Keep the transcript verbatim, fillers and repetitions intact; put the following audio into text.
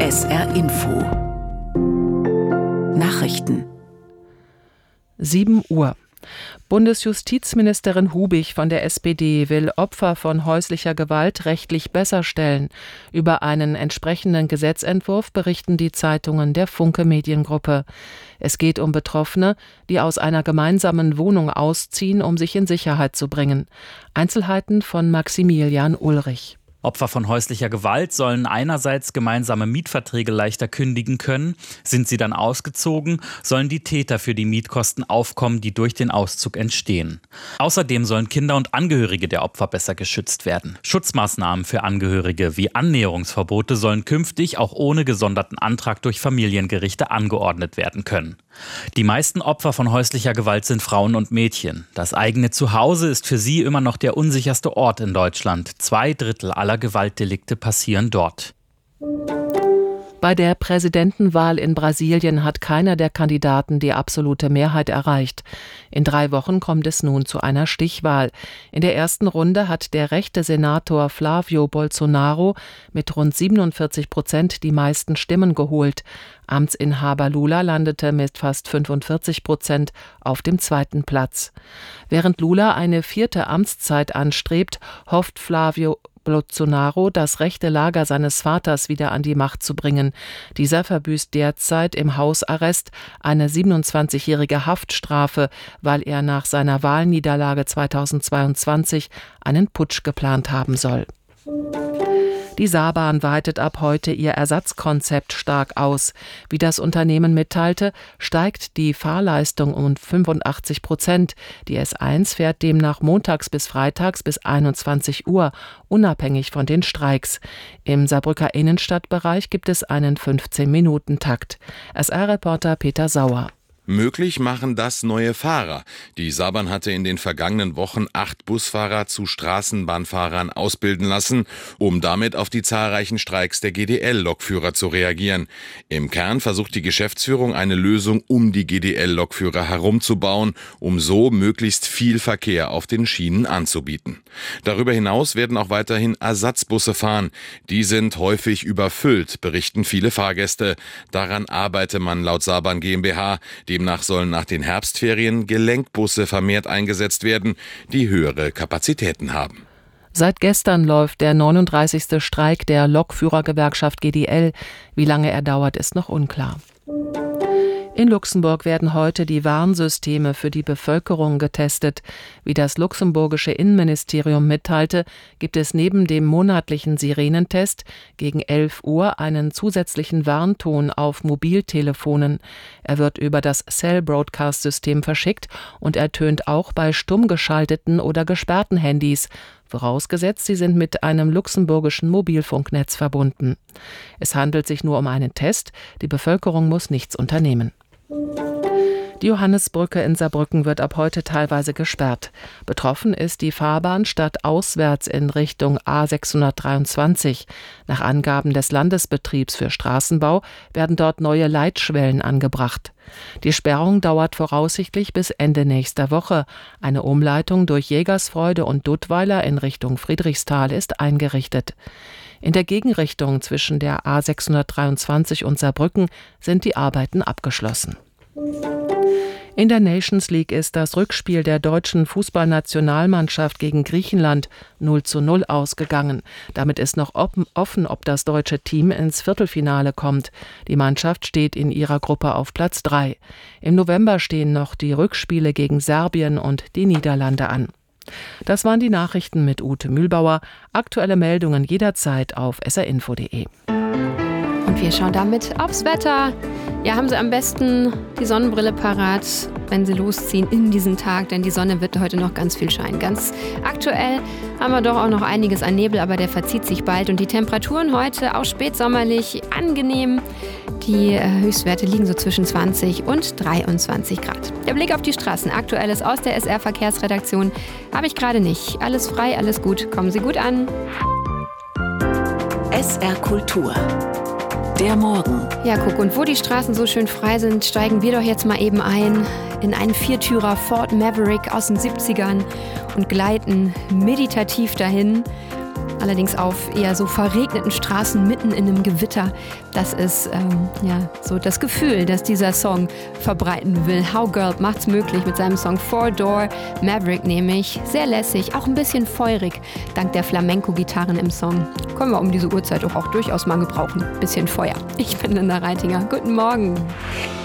S R Info Nachrichten. sieben Uhr. Bundesjustizministerin Hubig von der S P D will Opfer von häuslicher Gewalt rechtlich besser stellen. Über einen entsprechenden Gesetzentwurf berichten die Zeitungen der Funke Mediengruppe. Es geht um Betroffene, die aus einer gemeinsamen Wohnung ausziehen, um sich in Sicherheit zu bringen. Einzelheiten von Maximilian Ulrich. Opfer von häuslicher Gewalt sollen einerseits gemeinsame Mietverträge leichter kündigen können. Sind sie dann ausgezogen, sollen die Täter für die Mietkosten aufkommen, die durch den Auszug entstehen. Außerdem sollen Kinder und Angehörige der Opfer besser geschützt werden. Schutzmaßnahmen für Angehörige wie Annäherungsverbote sollen künftig auch ohne gesonderten Antrag durch Familiengerichte angeordnet werden können. Die meisten Opfer von häuslicher Gewalt sind Frauen und Mädchen. Das eigene Zuhause ist für sie immer noch der unsicherste Ort in Deutschland. Zwei Drittel aller Gewaltdelikte passieren dort. Bei der Präsidentenwahl in Brasilien hat keiner der Kandidaten die absolute Mehrheit erreicht. In drei Wochen kommt es nun zu einer Stichwahl. In der ersten Runde hat der rechte Senator Flávio Bolsonaro mit rund siebenundvierzig Prozent die meisten Stimmen geholt. Amtsinhaber Lula landete mit fast fünfundvierzig Prozent auf dem zweiten Platz. Während Lula eine vierte Amtszeit anstrebt, hofft Flávio Bolsonaro, das rechte Lager seines Vaters wieder an die Macht zu bringen. Dieser verbüßt derzeit im Hausarrest eine siebenundzwanzigjährige Haftstrafe, weil er nach seiner Wahlniederlage zweitausendzweiundzwanzig einen Putsch geplant haben soll. Die Saarbahn weitet ab heute ihr Ersatzkonzept stark aus. Wie das Unternehmen mitteilte, steigt die Fahrleistung um fünfundachtzig Prozent. Die S eins fährt demnach montags bis freitags bis einundzwanzig Uhr, unabhängig von den Streiks. Im Saarbrücker Innenstadtbereich gibt es einen fünfzehn-Minuten-Takt. S R-Reporter Peter Sauer. Möglich machen das neue Fahrer. Die Saarbahn hatte in den vergangenen Wochen acht Busfahrer zu Straßenbahnfahrern ausbilden lassen, um damit auf die zahlreichen Streiks der G D L-Lokführer zu reagieren. Im Kern versucht die Geschäftsführung eine Lösung um die G D L-Lokführer herumzubauen, um so möglichst viel Verkehr auf den Schienen anzubieten. Darüber hinaus werden auch weiterhin Ersatzbusse fahren. Die sind häufig überfüllt, berichten viele Fahrgäste. Daran arbeite man laut Saarbahn GmbH. Demnach sollen nach den Herbstferien Gelenkbusse vermehrt eingesetzt werden, die höhere Kapazitäten haben. Seit gestern läuft der neununddreißigste Streik der Lokführergewerkschaft G D L. Wie lange er dauert, ist noch unklar. In Luxemburg werden heute die Warnsysteme für die Bevölkerung getestet. Wie das luxemburgische Innenministerium mitteilte, gibt es neben dem monatlichen Sirenentest gegen elf Uhr einen zusätzlichen Warnton auf Mobiltelefonen. Er wird über das Cell-Broadcast-System verschickt und ertönt auch bei stumm geschalteten oder gesperrten Handys, vorausgesetzt, sie sind mit einem luxemburgischen Mobilfunknetz verbunden. Es handelt sich nur um einen Test, die Bevölkerung muss nichts unternehmen. Die Johannisbrücke in Saarbrücken wird ab heute teilweise gesperrt. Betroffen ist die Fahrbahn stadtauswärts in Richtung A sechshundertdreiundzwanzig. Nach Angaben des Landesbetriebs für Straßenbau werden dort neue Leitschwellen angebracht. Die Sperrung dauert voraussichtlich bis Ende nächster Woche. Eine Umleitung durch Jägersfreude und Duttweiler in Richtung Friedrichsthal ist eingerichtet. In der Gegenrichtung zwischen der A sechshundertdreiundzwanzig und Saarbrücken sind die Arbeiten abgeschlossen. In der Nations League ist das Rückspiel der deutschen Fußballnationalmannschaft gegen Griechenland null zu null ausgegangen. Damit ist noch offen, ob das deutsche Team ins Viertelfinale kommt. Die Mannschaft steht in ihrer Gruppe auf Platz drei. Im November stehen noch die Rückspiele gegen Serbien und die Niederlande an. Das waren die Nachrichten mit Ute Mühlbauer. Aktuelle Meldungen jederzeit auf s r info punkt d e. Und wir schauen damit aufs Wetter. Ja, haben Sie am besten die Sonnenbrille parat, wenn Sie losziehen in diesen Tag, denn die Sonne wird heute noch ganz viel scheinen. Ganz aktuell haben wir doch auch noch einiges an Nebel, aber der verzieht sich bald. Und die Temperaturen heute auch spätsommerlich angenehm. Die Höchstwerte liegen so zwischen zwanzig und dreiundzwanzig Grad. Der Blick auf die Straßen, Aktuelles aus der S R-Verkehrsredaktion, habe ich gerade nicht. Alles frei, alles gut, kommen Sie gut an. S R Kultur. Der Morgen. Ja, guck, und wo die Straßen so schön frei sind, steigen wir doch jetzt mal eben ein in einen Viertürer Ford Maverick aus den siebzigern und gleiten meditativ dahin. allerdings auf eher so verregneten Straßen mitten in einem Gewitter. Das ist ähm, ja so das Gefühl, das dieser Song verbreiten will. How Girl macht's möglich mit seinem Song Four Door Maverick, nämlich sehr lässig, auch ein bisschen feurig, dank der Flamenco-Gitarren im Song. Können wir um diese Uhrzeit auch, auch durchaus mal gebrauchen. Bisschen Feuer. Ich bin Linda Reitinger. Guten Morgen.